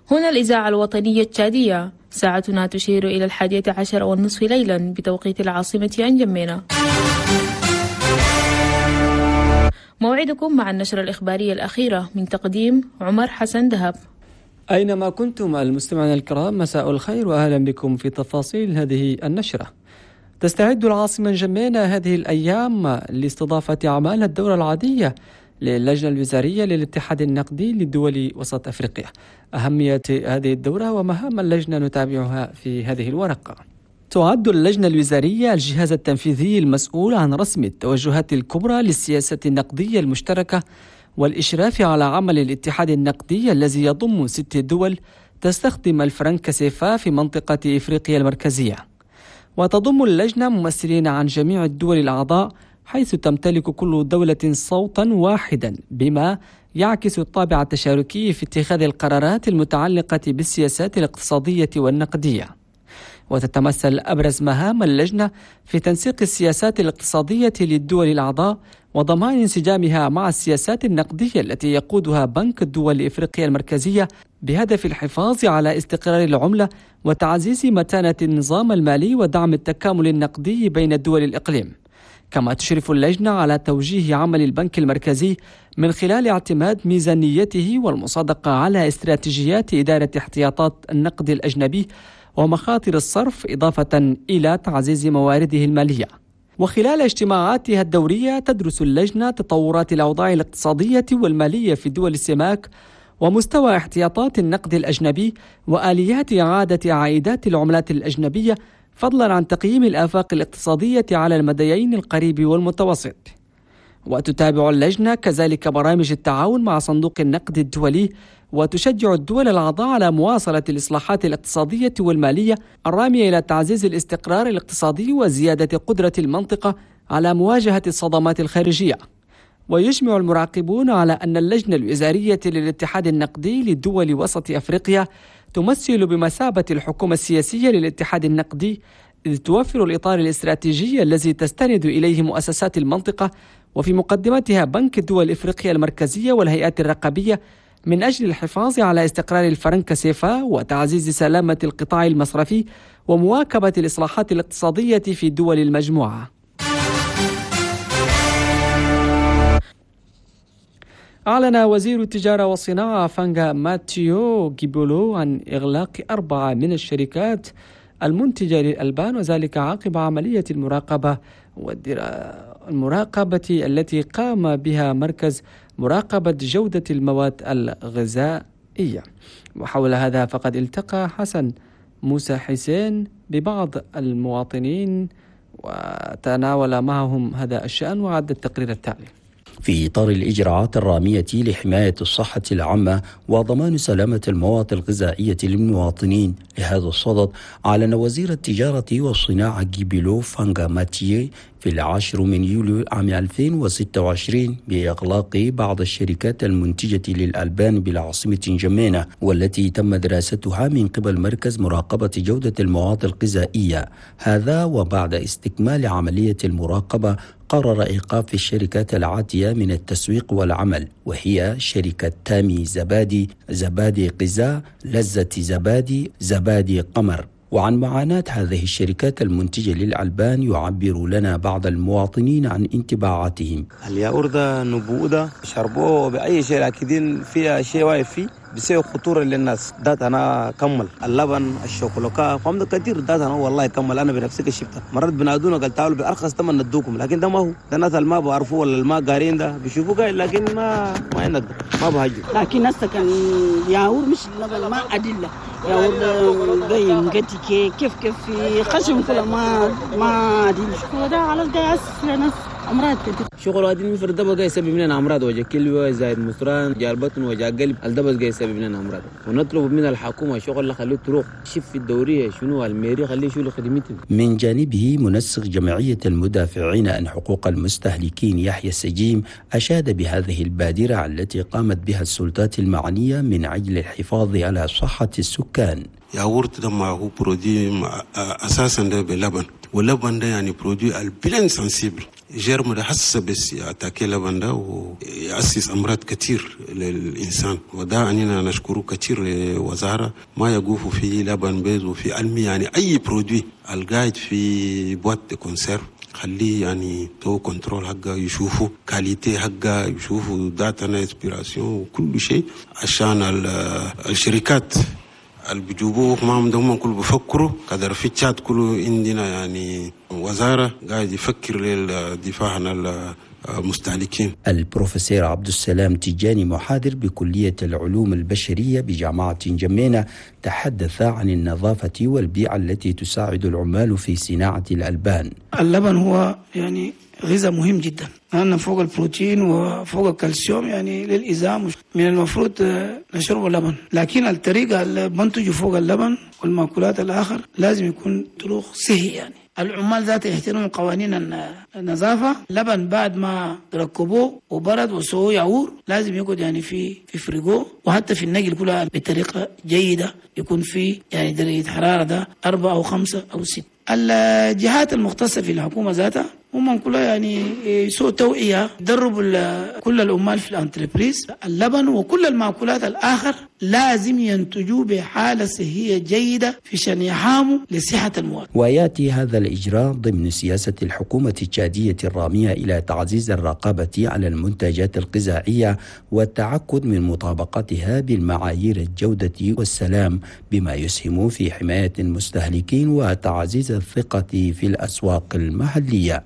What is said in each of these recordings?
هنا الإذاعة الوطنية التشادية، ساعتنا تشير إلى 11:30 ليلا بتوقيت العاصمة نجمينا. موعدكم مع النشرة الإخبارية الأخيرة من تقديم عمر حسن دهب. أينما كنتم المستمعين الكرام، مساء الخير وأهلا بكم في تفاصيل هذه النشرة. تستعد العاصمة نجمينا هذه الأيام لاستضافة أعمال الدورة العادية للجنة الوزارية للاتحاد النقدي للدول وسط أفريقيا. أهمية هذه الدورة ومهام اللجنة نتابعها في هذه الورقة. تعد اللجنة الوزارية الجهاز التنفيذي المسؤول عن رسم التوجهات الكبرى للسياسة النقدية المشتركة والإشراف على عمل الاتحاد النقدي الذي يضم 6 دول تستخدم الفرنك سيفا في منطقة إفريقيا المركزية. وتضم اللجنة ممثلين عن جميع الدول الأعضاء، حيث تمتلك كل دولة صوتا واحدا، بما يعكس الطابع التشاركي في اتخاذ القرارات المتعلقة بالسياسات الاقتصادية والنقدية. وتتمثل أبرز مهام اللجنة في تنسيق السياسات الاقتصادية للدول الأعضاء وضمان انسجامها مع السياسات النقدية التي يقودها بنك الدول إفريقيا المركزية بهدف الحفاظ على استقرار العملة وتعزيز متانة النظام المالي ودعم التكامل النقدي بين دول الإقليم. كما تشرف اللجنة على توجيه عمل البنك المركزي من خلال اعتماد ميزانيته والمصادقة على استراتيجيات إدارة احتياطات النقد الأجنبي ومخاطر الصرف، إضافة إلى تعزيز موارده المالية. وخلال اجتماعاتها الدورية تدرس اللجنة تطورات الأوضاع الاقتصادية والمالية في دول السماك ومستوى احتياطات النقد الأجنبي وآليات إعادة عائدات العملات الأجنبية، فضلا عن تقييم الآفاق الاقتصادية على المديين القريب والمتوسط. وتتابع اللجنة كذلك برامج التعاون مع صندوق النقد الدولي، وتشجع الدول الأعضاء على مواصلة الإصلاحات الاقتصادية والمالية الرامية إلى تعزيز الاستقرار الاقتصادي وزيادة قدرة المنطقة على مواجهة الصدمات الخارجية. ويجمع المراقبون على أن اللجنة الوزارية للاتحاد النقدي للدول وسط أفريقيا تمثل بمثابة الحكومة السياسية للاتحاد النقدي، إذ توفر الإطار الاستراتيجي الذي تستند إليه مؤسسات المنطقة، وفي مقدمتها بنك الدول إفريقيا المركزية والهيئات الرقابية، من أجل الحفاظ على استقرار الفرنك سيفا وتعزيز سلامة القطاع المصرفي ومواكبة الإصلاحات الاقتصادية في دول المجموعة. أعلن وزير التجارة والصناعة فانغا ماتيو جيبولو عن إغلاق 4 من الشركات المنتجة للألبان، وذلك عقب عملية المراقبة التي قام بها مركز مراقبة جودة المواد الغذائية. وحول هذا فقد التقى حسن موسى حسين ببعض المواطنين وتناول معهم هذا الشأن وعد التقرير التالي. في إطار الإجراءات الرامية لحماية الصحة العامة وضمان سلامة المواد الغذائية للمواطنين، لهذا الصدد أعلن وزير التجارة والصناعة جيبولو فانغا ماتيو في 10 يوليو عام 2026 بإغلاق بعض الشركات المنتجة للألبان بالعاصمة نجمينا، والتي تم دراستها من قبل مركز مراقبة جودة المواد الغذائية. هذا وبعد استكمال عملية المراقبة قرر إيقاف الشركات العاتية من التسويق والعمل، وهي شركة تامي زبادي، زبادي قزاء، لذة زبادي، زبادي قمر. وعن معاناة هذه الشركات المنتجة للألبان يعبر لنا بعض المواطنين عن انطباعاتهم. الياورده نبوده شربوه بأي شيء، لكن فيها شيء واقف فيه بسبب خطورة للناس. دات أنا كمل اللبن الشوكولاتة فهم كثير، دات أنا والله كمل. أنا بنفسي كشفتها مرات بنادونا قال تعالوا بأرخص ثمن ندوكم، لكن ده ما هو ده. ناس ما بعرفوه ولا ما قارين ده بيشوفوه قايل، لكن ما ينقدر ما بهجوا. لكن ناس كان ياور مش لبن ما أدلة ياور جاي نقتي كيف في خشم كله ما أدلة. وده على القياس لناس أمراض كتير. شغل هذه المفرد ده بقى يسبب لنا أمراض، وجه كلوة زائد مصران جاء البطن وجاء قلب، الدبس جاي يسبب لنا أمراض. ونطلب من الحكومة شغل اللي خليه تروح شف الدورية شنو الميري خليه شو خدمته. من جانبه منسق جمعية المدافعين عن حقوق المستهلكين يحيى السجيم أشاد بهذه البادرة التي قامت بها السلطات المعنية من أجل الحفاظ على صحة السكان. ياورت ده ما هو برودي اساسا ده بلبن، واللبن ده يعني برودوي البلين سنسيبل، جرم ده حساسة بس يأتاكي لبن ده ويأسس أمراض كتير للإنسان. وده أننا نشكره كتير لوزارة ما يقوف في لبن بيض وفي علمي يعني أي برودوي القاعد في بوات كونسيرف خليه يعني تو كنترول حقه، يشوفوا كاليتي حقه، يشوفوا داتا انسبيراسيون وكل شيء، عشان الشركات اللي بيجيبوه ما عندهم كل بفكروا قدر في تشات كله عندنا يعني وزارة قاعد يفكر للدفاع عن المستهلكين. البروفيسور عبد السلام تيجاني محاضر بكلية العلوم البشرية بجامعة جمينة تحدث عن النظافة والبيئة التي تساعد العمال في صناعة الألبان. اللبن هو يعني غذاء مهم جدا، لأن فوق البروتين وفوق الكالسيوم يعني للإزام من المفروض نشرب اللبن، لكن الطريقة اللي بنتجوا فوق اللبن والمأكولات الآخر لازم يكون طرق صحي. يعني العمال ذاته يحترموا قوانين النظافة. اللبن بعد ما ركبوه وبرد وسووا يعور لازم يقعد يعني في فريقو، وحتى في النقل كلها بطريقة جيدة يكون في يعني درجة حرارة ده 4 أو 5 أو 6. الجهات المختصة في الحكومة ذاتها هم كلها يعني سوء توعية، دربوا كل العمال في الانتربريز. اللبن وكل المأكولات الآخر لازم ينتجوا بحالة صحية جيدة في شان يحاموا لصحة المواطن. ويأتي هذا الإجراء ضمن سياسة الحكومة التشادية الرامية إلى تعزيز الرقابة على المنتجات الغذائية والتأكد من مطابقتها بالمعايير الجودة والسلام، بما يسهم في حماية المستهلكين وتعزيز الثقة في الأسواق المحلية.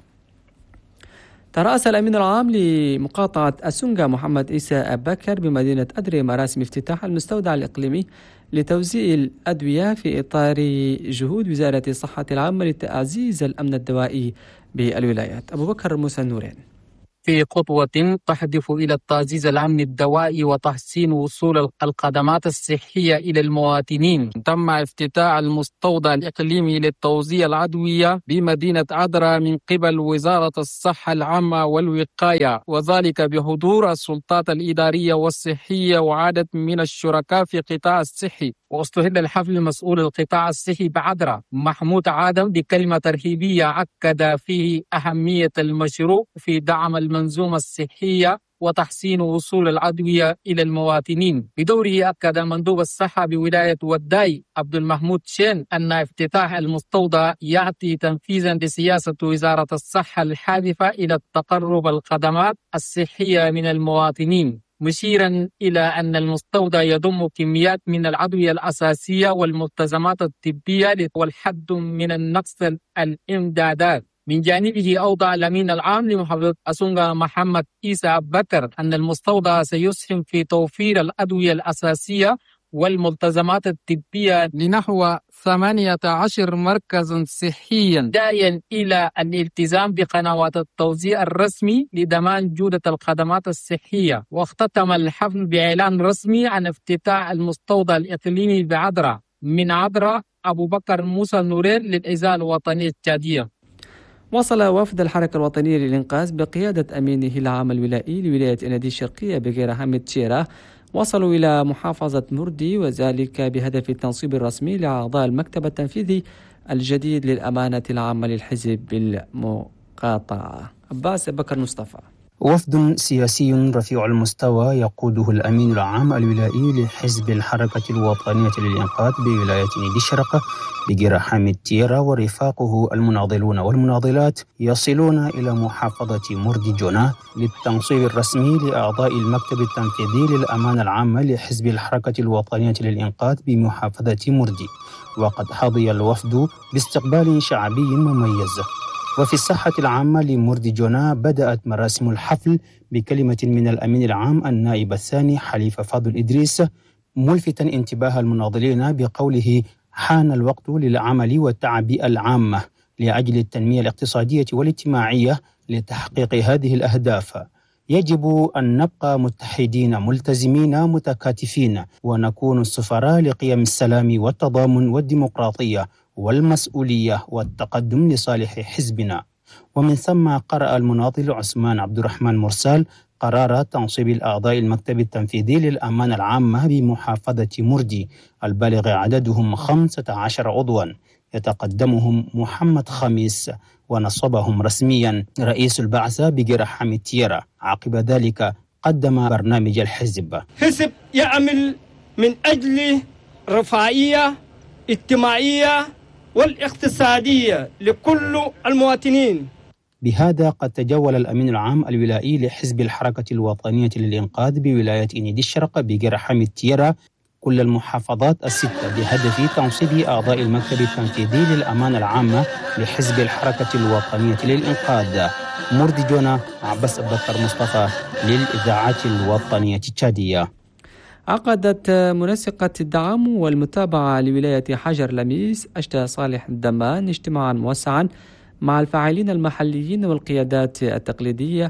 ترأس الأمين العام لمقاطعة أسونغا محمد عيسى أبكر بمدينة أدري مراسم افتتاح المستودع الإقليمي لتوزيع الأدوية في إطار جهود وزارة الصحة العامة لتعزيز الأمن الدوائي بالولايات. أبو بكر موسى النورين. في خطوة تهدف إلى تعزيز الأمن الدوائي وتحسين وصول الخدمات الصحية إلى المواطنين، تم افتتاح المستودع الإقليمي للتوزيع الأدوية بمدينة أدرا من قبل وزارة الصحة العامة والوقاية، وذلك بحضور السلطات الإدارية والصحية وعدد من الشركاء في القطاع الصحي. واستهل الحفل مسؤول القطاع الصحي بعدرا محمود عادم بكلمة ترحيبية أكد فيه أهمية المشروع في دعم المنظومة الصحية وتحسين وصول الأدوية إلى المواطنين. بدوره أكد مندوب الصحة بولاية وداي عبد المحمود شين أن افتتاح المستودع يأتي تنفيذا لسياسة وزارة الصحة الهادفة إلى تقرب الخدمات الصحية من المواطنين، مشيرا إلى أن المستودع يضم كميات من الأدوية الأساسية والملتزمات الطبية والحد من النقص الإمدادات. من جانبه أوضح الأمين العام لمحافظة أسونغا محمد عيسى أبكر أن المستودع سيسهم في توفير الأدوية الأساسية والملتزمات الطبية لنحو 18 مركزا صحيا، داعيا إلى الالتزام بقنوات التوزيع الرسمي لضمان جودة الخدمات الصحية. واختتم الحفل بإعلان رسمي عن افتتاح المستودع الإقليمي بعدرا. من عدرا أبو بكر موسى نورين للإذاعة الوطنية التشادية. وصل وفد الحركة الوطنية للإنقاذ بقيادة أمينه العام الولائي لولاية إنادي الشرقية بغير حمد تشيرا وصلوا إلى محافظة مردي، وذلك بهدف التنصيب الرسمي لأعضاء المكتب التنفيذي الجديد للأمانة العامة للحزب بالمقاطعة. عباس بكر مصطفى. وفد سياسي رفيع المستوى يقوده الأمين العام الولائي لحزب الحركة الوطنية للإنقاذ بولاية نيدي الشرق بقير حامد تيرا ورفاقه المناضلون والمناضلات يصلون إلى محافظة مردي جونا للتنصيب الرسمي لأعضاء المكتب التنفيذي للأمانة العامة لحزب الحركة الوطنية للإنقاذ بمحافظة مردي. وقد حظي الوفد باستقبال شعبي مميز. وفي الساحة العامة لمردي جونا بدأت مراسم الحفل بكلمة من الأمين العام النائب الثاني حليفة فاضل إدريس، ملفتا انتباه المناضلين بقوله: حان الوقت للعمل والتعب العامة لأجل التنمية الاقتصادية والاجتماعية لتحقيق هذه الأهداف. يجب أن نبقى متحدين ملتزمين متكاتفين ونكون السفراء لقيم السلام والتضامن والديمقراطية والمسؤولية والتقدم لصالح حزبنا. ومن ثم قرأ المناضل عثمان عبد الرحمن مرسال قرار تنصيب الأعضاء المكتب التنفيذي للأمانة العامة بمحافظة مردي البالغ عددهم 15 عضوا، يتقدمهم محمد خميس ونصبهم رسميا رئيس البعثة بجير حامد تيرا. عقب ذلك قدم برنامج الحزب. حزب يعمل من أجل رفاهية اجتماعية والاقتصادية لكل المواطنين. بهذا قد تجول الأمين العام الولائي لحزب الحركة الوطنية للإنقاذ بولاية إنيدي الشرق بجير حامد تيرا كل المحافظات الستة بهدف تنصيب أعضاء المكتب التنفيذي للأمانة العامة لحزب الحركة الوطنية للإنقاذ. مردجونا عباس بكر مصطفى للإذاعات الوطنية التشادية. عقدت منسقة الدعم والمتابعة لولاية حجر لميس أشتا صالح الدمان اجتماعا موسعا مع الفاعلين المحليين والقيادات التقليدية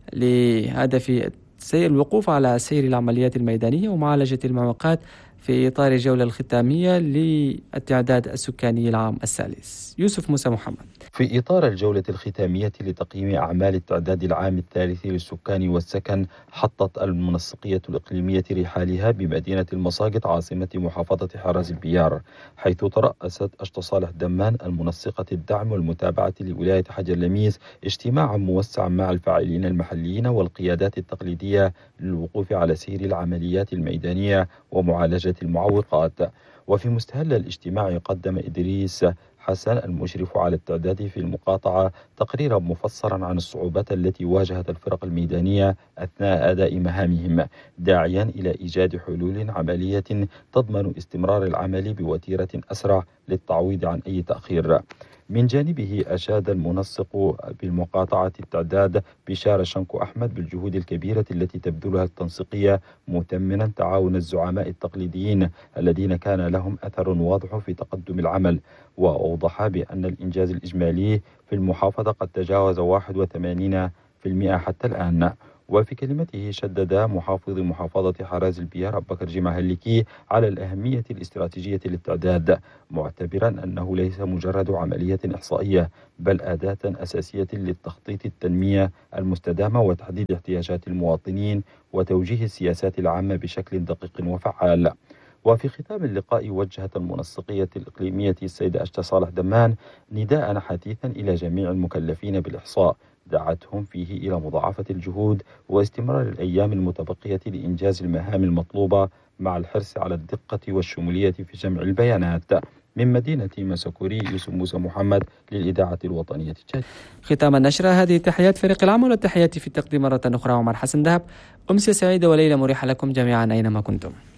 لهدف الوقوف على سير العمليات الميدانية ومعالجة المعوقات في إطار الجولة الختامية للتعداد السكاني العام الثالث. يوسف موسى محمد. في إطار الجولة الختامية لتقييم أعمال التعداد العام الثالث للسكان والسكن، حطت المنسقية الإقليمية رحالها بمدينة المساقط عاصمة محافظة حرز البيار، حيث ترأست أشتا صالح دمان المنسقة الدعم والمتابعة لولاية حجر لميس اجتماعا موسعا مع الفاعلين المحليين والقيادات التقليدية للوقوف على سير العمليات الميدانية ومعالجة المعوقات. وفي مستهل الاجتماع قدم إدريس حسن المشرف على التعداد في المقاطعة تقريرا مفصلا عن الصعوبات التي واجهت الفرق الميدانية أثناء أداء مهامهم، داعيا إلى إيجاد حلول عملية تضمن استمرار العمل بوتيرة أسرع للتعويض عن أي تأخير. من جانبه أشاد المنسق بالمقاطعة التعداد بشار شنكو أحمد بالجهود الكبيرة التي تبذلها التنسيقية، مثمنا تعاون الزعماء التقليديين الذين كان لهم أثر واضح في تقدم العمل، وأوضح بأن الإنجاز الإجمالي في المحافظة قد تجاوز 81% حتى الآن. وفي كلمته شدد محافظ محافظة حراز البيار أبو بكر جمع هليكي على الأهمية الاستراتيجية للتعداد، معتبرا أنه ليس مجرد عملية إحصائية بل أداة أساسية للتخطيط التنمية المستدامة وتحديد احتياجات المواطنين وتوجيه السياسات العامة بشكل دقيق وفعال. وفي ختام اللقاء وجهت المنسقية الإقليمية السيدة أشتا صالح دمان نداء حثيثا إلى جميع المكلفين بالإحصاء، دعتهم فيه إلى مضاعفة الجهود واستمرار الأيام المتبقية لإنجاز المهام المطلوبة مع الحرص على الدقة والشمولية في جمع البيانات. من مدينة مسكوري، يوسف موسى محمد للإذاعة الوطنية. ختام النشرة هذه تحيات فريق العمل والتحيات في التقديم مرة أخرى عمر حسن دهب. أمسية سعيدة وليلة مريحة لكم جميعا أينما كنتم.